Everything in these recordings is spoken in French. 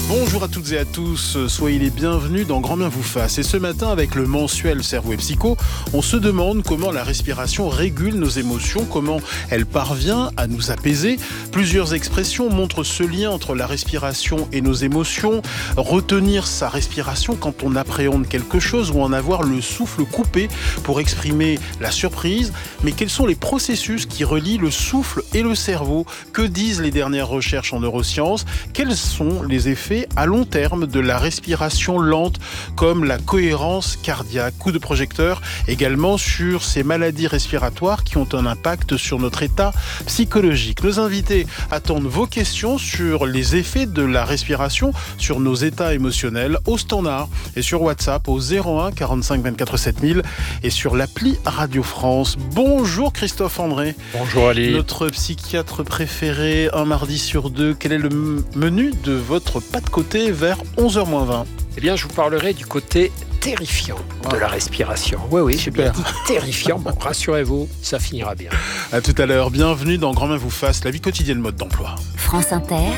Bonjour à toutes et à tous, soyez les bienvenus dans Grand Bien vous fasse. Et ce matin, avec le mensuel Cerveau et Psycho, on se demande comment la respiration régule nos émotions, comment elle parvient à nous apaiser. Plusieurs expressions montrent ce lien entre la respiration et nos émotions. Retenir sa respiration quand on appréhende quelque chose ou en avoir le souffle coupé pour exprimer la surprise. Mais quels sont les processus qui relient le souffle et le cerveau? Que disent les dernières recherches en neurosciences? Quels sont les effets à long terme de la respiration lente, comme la cohérence cardiaque? Coup de projecteur également sur ces maladies respiratoires qui ont un impact sur notre état psychologique. Nos invités attendent vos questions sur les effets de la respiration sur nos états émotionnels au standard et sur WhatsApp au 01 45 24 7000 et sur l'appli Radio France. Bonjour Christophe André. Bonjour Ali. Notre psychiatre préféré, un mardi sur deux. Quel est le menu de votre pas de côté vers 11h-20? Eh bien, je vous parlerai du côté terrifiant de la respiration. Oui, j'ai bien dit terrifiant. Bon, rassurez-vous, ça finira bien. À tout à l'heure. Bienvenue dans Grand Bien vous fasse, la vie quotidienne mode d'emploi. France Inter.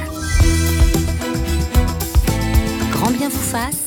Grand Bien vous fasse.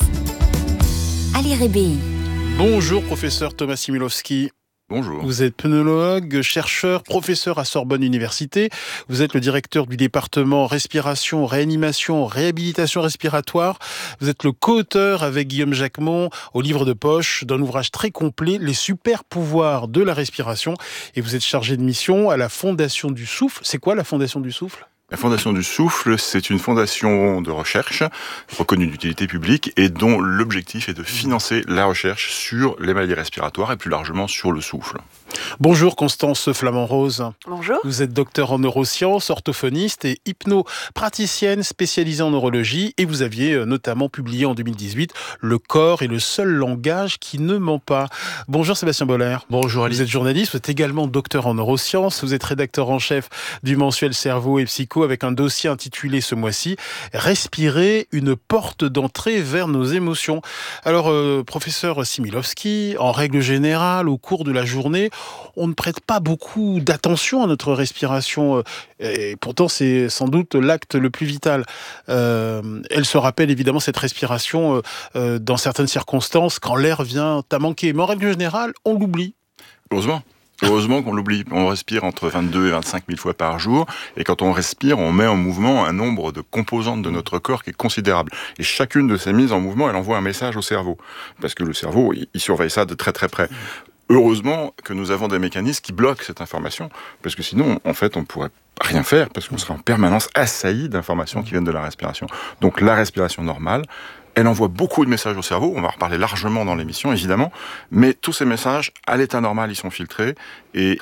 Ali Rébéi. Bonjour professeur Thomas Similovski. Bonjour. Vous êtes pneumologue, chercheur, professeur à Sorbonne Université. Vous êtes le directeur du département respiration, réanimation, réhabilitation respiratoire. Vous êtes le co-auteur avec Guillaume Jacquemont au livre de poche d'un ouvrage très complet, Les super pouvoirs de la respiration. Et vous êtes chargé de mission à la Fondation du Souffle. C'est quoi la Fondation du Souffle ? La Fondation du Souffle, c'est une fondation de recherche reconnue d'utilité publique et dont l'objectif est de financer la recherche sur les maladies respiratoires et plus largement sur le souffle. Bonjour Constance Flamand-Rose. Bonjour. Vous êtes docteur en neurosciences, orthophoniste et hypnopraticienne spécialisée en neurologie et vous aviez notamment publié en 2018 « Le corps est le seul langage qui ne ment pas ». Bonjour Sébastien Boller. Bonjour Ali. Vous êtes journaliste, vous êtes également docteur en neurosciences, vous êtes rédacteur en chef du mensuel Cerveau et Psycho avec un dossier intitulé ce mois-ci « Respirer, une porte d'entrée vers nos émotions ». Alors, professeur Similovski, en règle générale, au cours de la journée, on ne prête pas beaucoup d'attention à notre respiration et pourtant c'est sans doute l'acte le plus vital. Elle se rappelle évidemment cette respiration dans certaines circonstances quand l'air vient à manquer. Mais en règle générale, on l'oublie. Heureusement qu'on l'oublie. On respire entre 22 et 25 000 fois par jour. Et quand on respire, on met en mouvement un nombre de composantes de notre corps qui est considérable. Et chacune de ces mises en mouvement, elle envoie un message au cerveau. Parce que le cerveau, il surveille ça de très très près. Heureusement que nous avons des mécanismes qui bloquent cette information. Parce que sinon, en fait, on pourrait rien faire parce qu'on serait en permanence assailli d'informations qui viennent de la respiration. Donc la respiration normale, elle envoie beaucoup de messages au cerveau, on va en reparler largement dans l'émission évidemment, mais tous ces messages, à l'état normal, ils sont filtrés et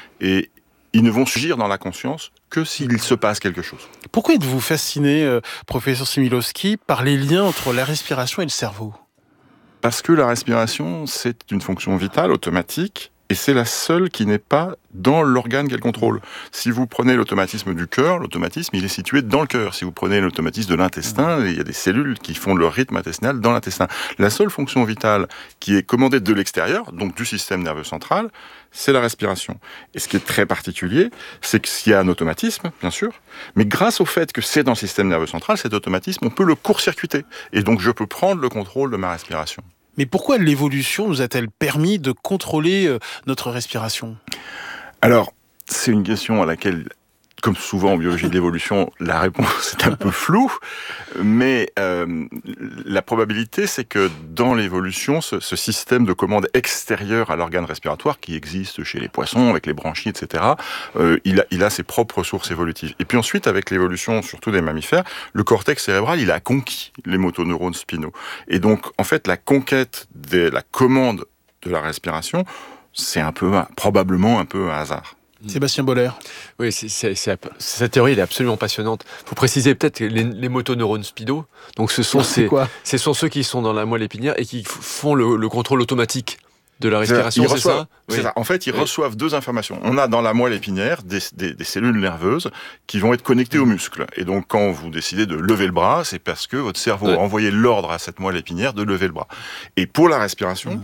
ils ne vont surgir dans la conscience que s'il se passe quelque chose. Pourquoi êtes-vous fasciné, professeur Similovski, par les liens entre la respiration et le cerveau ? Parce que la respiration, c'est une fonction vitale, automatique, et c'est la seule qui n'est pas dans l'organe qu'elle contrôle. Si vous prenez l'automatisme du cœur, l'automatisme, il est situé dans le cœur. Si vous prenez l'automatisme de l'intestin, il y a des cellules qui font leur rythme intestinal dans l'intestin. La seule fonction vitale qui est commandée de l'extérieur, donc du système nerveux central, c'est la respiration. Et ce qui est très particulier, c'est qu'il y a un automatisme, bien sûr, mais grâce au fait que c'est dans le système nerveux central, cet automatisme, on peut le court-circuiter. Et donc je peux prendre le contrôle de ma respiration. Mais pourquoi l'évolution nous a-t-elle permis de contrôler notre respiration ? Alors, c'est une question à laquelle, comme souvent en biologie de l'évolution, la réponse est un peu floue, mais la probabilité, c'est que dans l'évolution, ce système de commande extérieure à l'organe respiratoire, qui existe chez les poissons, avec les branchies, etc., il a ses propres sources évolutives. Et puis ensuite, avec l'évolution, surtout des mammifères, le cortex cérébral, il a conquis les motoneurones spinaux. Et donc, en fait, la conquête de la commande de la respiration, c'est probablement un peu un hasard. Sébastien Boller. Oui, cette théorie, elle est absolument passionnante. Il faut préciser peut-être que les motoneurones spinaux, donc ce sont ceux qui sont dans la moelle épinière et qui font le contrôle automatique de la respiration, c'est ça ? C'est ça. En fait, ils reçoivent deux informations. On a dans la moelle épinière des cellules nerveuses qui vont être connectées aux muscles. Et donc, quand vous décidez de lever le bras, c'est parce que votre cerveau a envoyé l'ordre à cette moelle épinière de lever le bras. Et pour la respiration,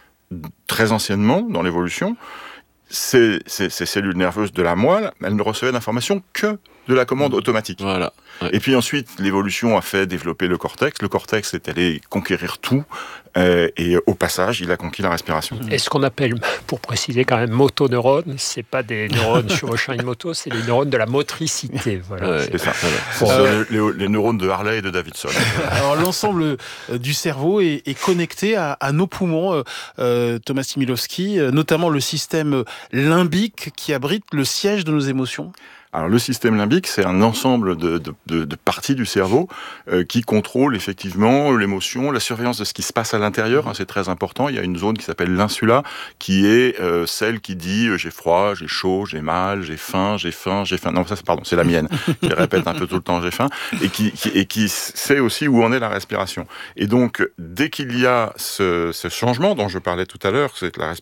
très anciennement, dans l'évolution, ces cellules nerveuses de la moelle, elles ne recevaient d'informations que de la commande automatique. Voilà. Ouais. Et puis ensuite, l'évolution a fait développer le cortex. Le cortex est allé conquérir tout, et au passage, il a conquis la respiration. Et ce qu'on appelle, pour préciser quand même, motoneurones, c'est pas des neurones chevauchant une moto, c'est les neurones de la motricité. Voilà. C'est ça. Voilà. C'est les neurones de Harley et de Davidson. Alors l'ensemble du cerveau est connecté à nos poumons, Thomas Simiłowski, notamment le système limbique qui abrite le siège de nos émotions. Alors le système limbique, c'est un ensemble de parties du cerveau qui contrôlent effectivement l'émotion, la surveillance de ce qui se passe à l'intérieur, c'est très important. Il y a une zone qui s'appelle l'insula, qui est celle qui dit j'ai froid, j'ai chaud, j'ai mal, j'ai faim. Non, ça c'est la mienne, qui répète un peu tout le temps j'ai faim, et qui sait aussi où en est la respiration. Et donc, dès qu'il y a ce changement dont je parlais tout à l'heure, c'est que